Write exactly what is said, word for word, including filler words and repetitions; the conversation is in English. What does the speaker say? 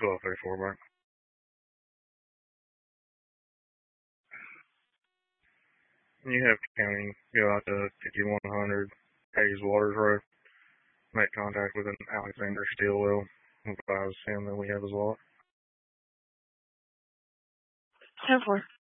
twelve thirty-four, Mark. You have county go out to fifty-one hundred Hayes Waters Road, make contact with an Alexander Steelwell, advise him that we have his wallet. ten four.